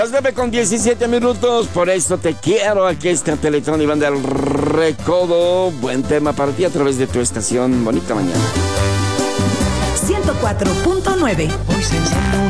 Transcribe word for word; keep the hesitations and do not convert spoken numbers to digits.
Las nueve con diecisiete minutos, por eso te quiero. Aquí está Teletón y Banda El Recodo. Buen tema para ti a través de tu estación. Bonita mañana. ciento cuatro punto nueve. Hoy se enciende